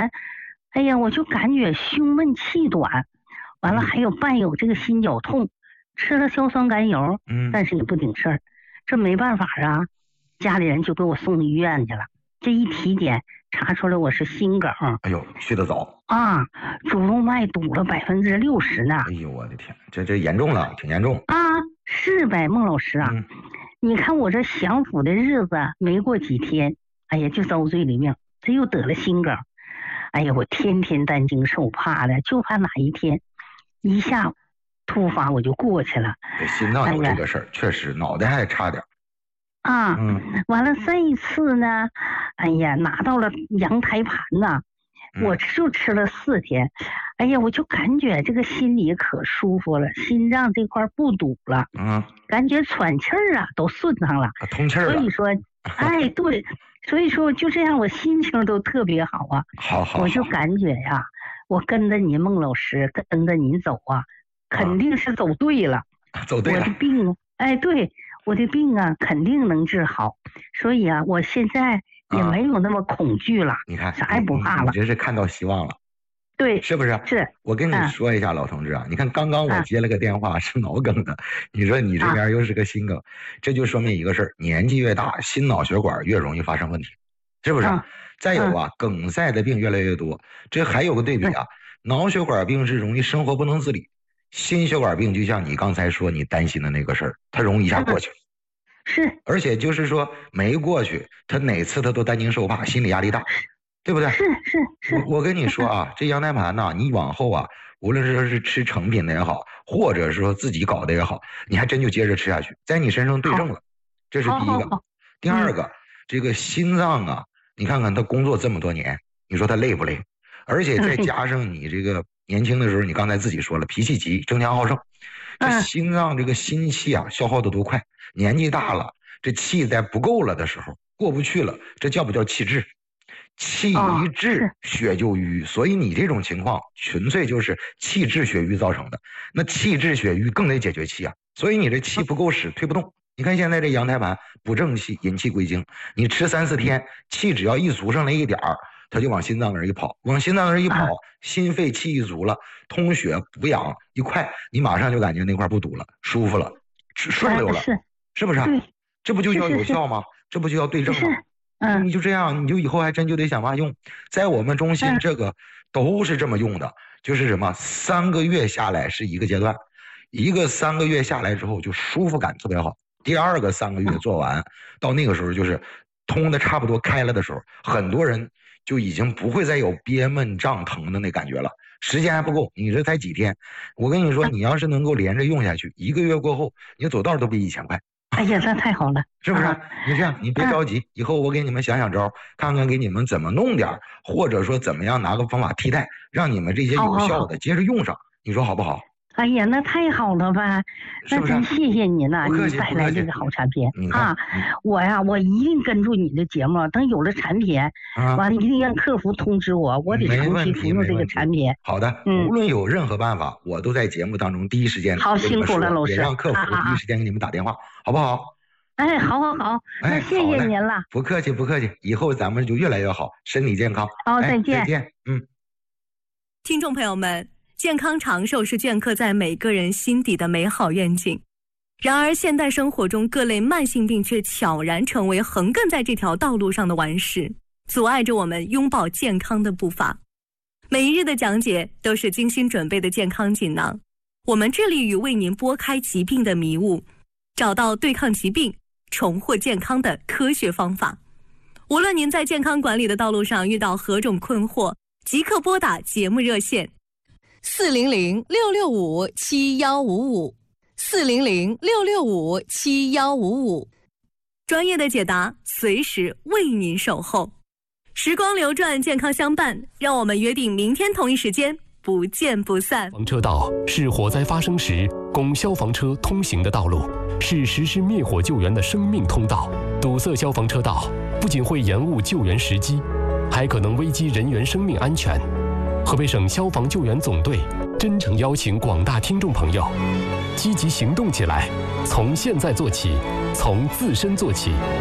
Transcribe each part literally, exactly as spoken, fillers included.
完，哎呀，我就感觉胸闷气短，完了还有伴有这个心绞痛，吃了硝酸甘油， 嗯， 但是也不顶事儿，这没办法啊，家里人就给我送医院去了。这一体检查出来我是心梗。 哎呦，去得早啊，主动脉堵了百分之六十呢。 哎呦，我的天，这这严重了，挺严重啊！是呗，孟老师啊， 嗯、 你看我这享福的日子没过几天，哎呀，就遭罪了命，这又得了心梗。哎呀，我天天担惊受怕的，就怕哪一天一下突发我就过去了。 这心脏有这个事儿、哎，确实脑袋还差点。 啊， 嗯， 完了这一次呢，哎呀，拿到了羊胎盘呐，我就吃了四天，哎呀，我就感觉这个心里可舒服了，心脏这块不堵了， 嗯， 感觉喘气儿啊都顺畅了， 啊、通气儿了。 所以说，哎，对，所以说就这样，我心情都特别好啊。 好好好， 我就感觉呀、啊，我跟着您孟老师，跟着您走啊，肯定是走对了， 啊、走对了。 我的病，哎，对。我的病啊，肯定能治好，所以啊，我现在也没有那么恐惧了。啊、 你看， 啥也不怕了。 你这是看到希望了， 对， 是不是？ 是。 我跟你说一下，啊、老同志啊，你看刚刚我接了个电话、啊、是脑梗的，你说你这边又是个心梗，啊、这就说明一个事儿：年纪越大，心脑血管越容易发生问题，是不是？啊、再有啊，梗塞的病越来越多，这还有个对比啊，脑血管病是容易生活不能自理。心血管病就像你刚才说你担心的那个事儿，它容易一下过去， 是， 而且就是说没过去，他哪次他都担惊受怕，心理压力大，对不对？ 是是是。 我我跟你说啊，这羊胎盘呐，你往后啊，无论是说是吃成品的也好，或者是说自己搞的也好，你还真就接着吃下去，在你身上对症了，这是第一个。第二个，嗯、这个心脏啊，你看看他工作这么多年，你说他累不累？而且再加上你这个。年轻的时候，你刚才自己说了，脾气急，争强好胜，这心脏这个心气啊，消耗的多快。年纪大了，这气在不够了的时候，过不去了，这叫不叫气滞？气一滞，血就瘀。所以你这种情况，纯粹就是气滞血瘀造成的。那气滞血瘀更得解决气啊，所以你这气不够使，推不动。你看现在这羊胎盘不正气，引气归经，你吃三四天，气只要一足上来一点儿。他就往心脏那儿一跑，往心脏那儿一跑，啊、心肺气一足了，通血补养一块，你马上就感觉那块不堵了，舒服了，顺溜了， 是是不是？这不就叫有效吗？这不就要对症吗？嗯，你就这样，你就以后还真就得想办法用。在我们中心，这个都是这么用的，就是什么三个月下来是一个阶段，一个三个月下来之后就舒服感特别好，第二个三个月做完，嗯、到那个时候就是通的差不多开了的时候，很多人。就已经不会再有憋闷胀疼的那感觉了，时间还不够，你这才几天，我跟你说，你要是能够连着用下去，一个月过后，你走道都比以前快。 哎呀，那太好了， 是不是？啊、你这样，你别着急，以后我给你们想想招，看看给你们怎么弄点，或者说怎么样拿个方法替代，让你们这些有效的接着用上，你说好不好？ 哎呀，那太好了吧！那真谢谢您了， 你带来这个好产品啊！ 我呀，我一定跟住你的节目，等有了产品， 啊、 完了一定让客服通知我，我得长期服用这个产品。 好的，嗯、无论有任何办法，我都在节目当中第一时间好辛苦了，老师， 也让客服第一时间给你们打电话，啊、好不好？ 哎，好好好，那谢谢您了。 不客气，不客气，以后咱们就越来越好，身体健康。 好，再见， 再见，嗯。 听众朋友们。健康长寿是镌刻在每个人心底的美好愿景，然而现代生活中各类慢性病却悄然成为横亘在这条道路上的顽石，阻碍着我们拥抱健康的步伐。每一日的讲解都是精心准备的健康锦囊，我们致力于为您拨开疾病的迷雾，找到对抗疾病、重获健康的科学方法。无论您在健康管理的道路上遇到何种困惑，即刻拨打节目热线四零零六六五七幺五五，四零零六六五七幺五五，专业的解答随时为您守候。时光流转，健康相伴，让我们约定明天同一时间不见不散。 消防车道是火灾发生时供消防车通行的道路，是实施灭火救援的生命通道。堵塞消防车道不仅会延误救援时机，还可能危及人员生命安全。河北省消防救援总队真诚邀请广大听众朋友积极行动起来，从现在做起，从自身做起。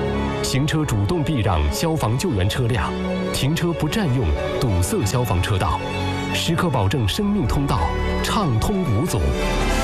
行车主动避让消防救援车辆，停车不占用堵塞消防车道，时刻保证生命通道畅通无阻。